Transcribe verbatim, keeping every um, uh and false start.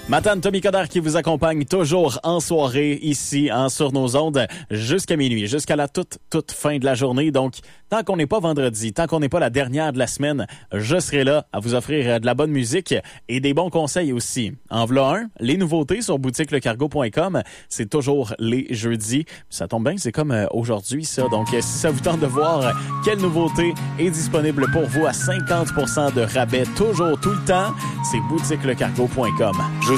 Matane Tommy Coder qui vous accompagne toujours en soirée ici hein, sur nos ondes jusqu'à minuit, jusqu'à la toute, toute fin de la journée. Donc, tant qu'on n'est pas vendredi, tant qu'on n'est pas la dernière de la semaine, je serai là à vous offrir de la bonne musique et des bons conseils aussi. En v'là un, les nouveautés sur boutique le cargo point com, c'est toujours les jeudis. Ça tombe bien, c'est comme aujourd'hui ça. Donc, si ça vous tente de voir quelle nouveauté est disponible pour vous à cinquante pour cent de rabais toujours tout le temps, c'est boutique le cargo point com. Je